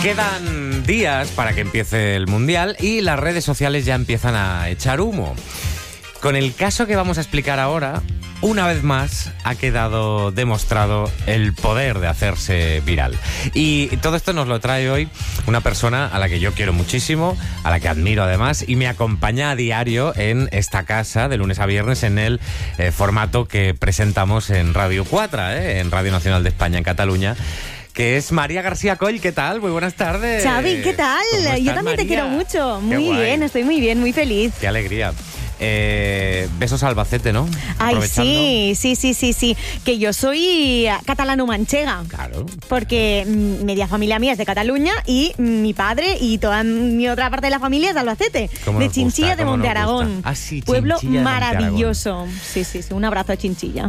Quedan días para que empiece el Mundial y las redes sociales ya empiezan a echar humo. Con el caso que vamos a explicar ahora, una vez más ha quedado demostrado el poder de hacerse viral. Y todo esto nos lo trae hoy una persona a la que yo quiero muchísimo, a la que admiro además, y me acompaña a diario en esta casa, de lunes a viernes, en el formato que presentamos en Radio 4, en Radio Nacional de España, en Cataluña, que es María García Coll. ¿Qué tal? Muy buenas tardes. Xavi, ¿qué tal? Yo también María? te quiero mucho. Qué Muy guay. bien, estoy muy bien, muy feliz. Qué alegría. Besos a Albacete, ¿no? Ay, sí, que yo soy catalano-manchega. Claro. Porque media familia mía es de Cataluña y mi padre y toda mi otra parte de la familia es de Albacete, de Chinchilla de Monte Aragón. Ah, sí, pueblo Chinchilla de Monte maravilloso. Sí, un abrazo a Chinchilla.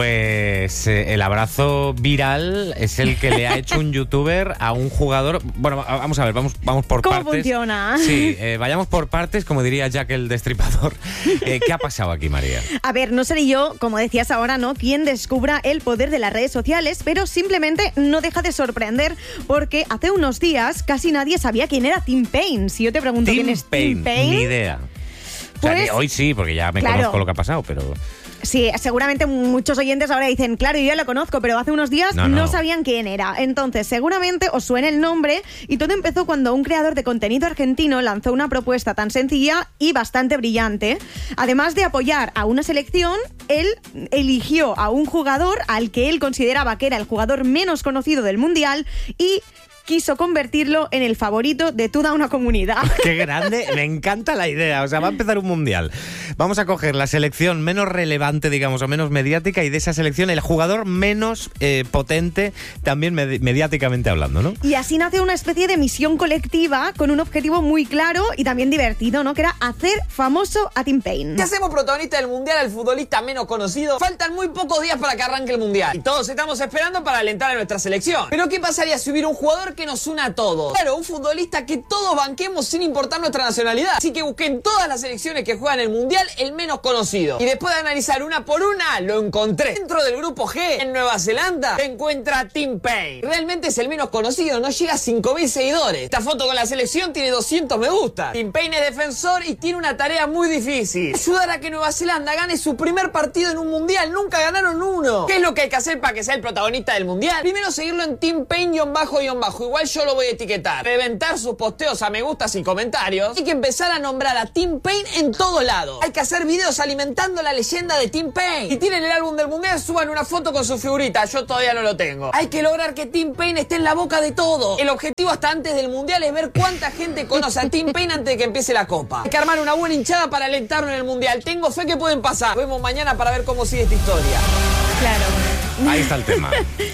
Pues el abrazo viral es el que le ha hecho un youtuber a un jugador. Bueno, vamos a ver, vamos por ¿Cómo partes. funciona? Sí, vayamos por partes, como diría Jack el Destripador. ¿Qué ha pasado aquí, María? A ver, no seré yo, como decías ahora, ¿no?, quien descubra el poder de las redes sociales, pero simplemente no deja de sorprender porque hace unos días casi nadie sabía quién era Tim Paine. Si yo te pregunto quién es Tim Paine, ni idea. Pues, o sea, hoy sí, porque ya me claro, conozco lo que ha pasado, pero... Sí, seguramente muchos oyentes ahora dicen, claro, yo ya lo conozco, pero hace unos días no sabían quién era. Entonces, seguramente os suena el nombre y todo empezó cuando un creador de contenido argentino lanzó una propuesta tan sencilla y bastante brillante. Además de apoyar a una selección, él eligió a un jugador al que él consideraba que era el jugador menos conocido del Mundial y quiso convertirlo en el favorito de toda una comunidad. ¡Qué grande! Me encanta la idea. O sea, va a empezar un mundial. Vamos a coger la selección menos relevante, digamos, o menos mediática, y de esa selección el jugador menos potente, también mediáticamente hablando, ¿no? Y así nace una especie de misión colectiva con un objetivo muy claro y también divertido, ¿no?, que era hacer famoso a Tim Paine. ¿Qué hacemos protagonista del mundial al futbolista menos conocido? Faltan muy pocos días para que arranque el mundial y todos estamos esperando para alentar a nuestra selección. Pero ¿qué pasaría si hubiera un jugador que nos una a todos? Claro, un futbolista que todos banquemos sin importar nuestra nacionalidad. Así que busquen todas las selecciones que juegan el mundial el menos conocido. Y después de analizar una por una, lo encontré. Dentro del grupo G, en Nueva Zelanda, se encuentra Tim Paine. Realmente es el menos conocido, no llega a 5.000 seguidores. Esta foto con la selección tiene 200 me gusta. Tim Paine es defensor y tiene una tarea muy difícil: ayudar a que Nueva Zelanda gane su primer partido en un mundial. Nunca ganaron uno. ¿Qué es lo que hay que hacer para que sea el protagonista del mundial? Primero, seguirlo en Tim Paine__. Igual yo lo voy a etiquetar. Reventar sus posteos a me gustas y comentarios. Hay que empezar a nombrar a Tim Paine en todo lado. Hay que hacer videos alimentando la leyenda de Tim Paine. Si tienen el álbum del mundial, suban una foto con su figurita. Yo todavía no lo tengo. Hay que lograr que Tim Paine esté en la boca de todo. El objetivo hasta antes del mundial es ver cuánta gente conoce a Tim Paine antes de que empiece la copa. Hay que armar una buena hinchada para alentarlo en el mundial. Tengo fe que pueden pasar. Nos vemos mañana para ver cómo sigue esta historia. Claro. Ahí está el tema.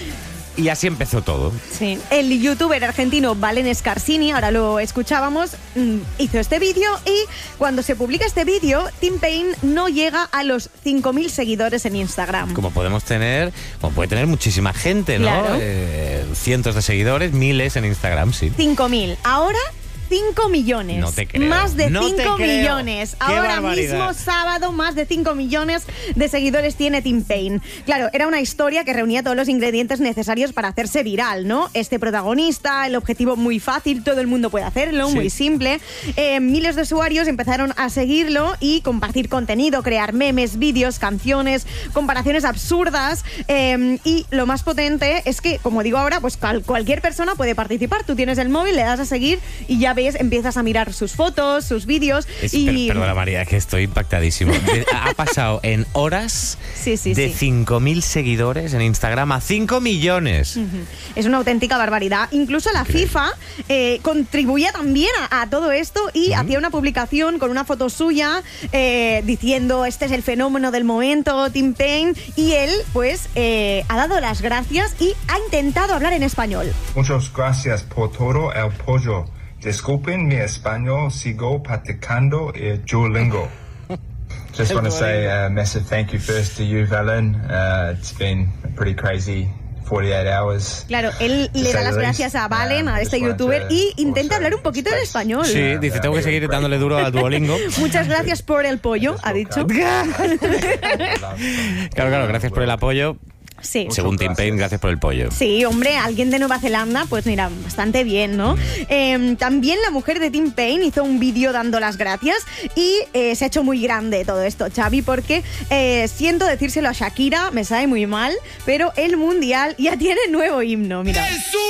Y así empezó todo. Sí. El youtuber argentino Valen Scarsini, ahora lo escuchábamos, hizo este vídeo y cuando se publica este vídeo, Tim Paine no llega a los 5.000 seguidores en Instagram. Como puede tener muchísima gente, ¿no? Claro. Cientos de seguidores, miles en Instagram, sí. 5.000. Ahora 5 millones. No te creo. Más de No te 5 creo. millones. Qué Ahora barbaridad. mismo, sábado, más de 5 millones de seguidores tiene Tim Paine. Claro, era una historia que reunía todos los ingredientes necesarios para hacerse viral, ¿no? Este protagonista, el objetivo muy fácil, todo el mundo puede hacerlo, Sí. muy simple. Miles de usuarios empezaron a seguirlo y compartir contenido, crear memes, vídeos, canciones, comparaciones absurdas. Y lo más potente es que, como digo ahora, pues cualquier persona puede participar. Tú tienes el móvil, le das a seguir y ya ves, empiezas a mirar sus fotos, sus vídeos y... Perdona, María, es que estoy impactadísimo. Ha pasado en horas Sí, de 5.000 seguidores en Instagram a 5 millones. Es una auténtica barbaridad. Incluso la FIFA contribuía también a todo esto y hacía una publicación con una foto suya diciendo: este es el fenómeno del momento, Tim Paine, y él pues ha dado las gracias y ha intentado hablar en español. Muchas gracias por todo el apoyo. Disculpen mi español, sigo practicando el Duolingo. Just want to say a massive thank you first to you, Valen. It's been a pretty crazy 48 hours. Claro, él le da las gracias a Valen, a este youtuber, y intenta hablar un poquito en español. Sí, dice, tengo que seguir dándole duro al Duolingo. Muchas gracias por el pollo, ha dicho. Claro, gracias por el apoyo. Sí. Según Tim Payne, gracias por el pollo. Sí, hombre, alguien de Nueva Zelanda, pues mira, bastante bien, ¿no? También la mujer de Tim Payne hizo un vídeo dando las gracias y se ha hecho muy grande todo esto, Xavi, porque siento decírselo a Shakira, me sabe muy mal, pero el Mundial ya tiene nuevo himno, mira.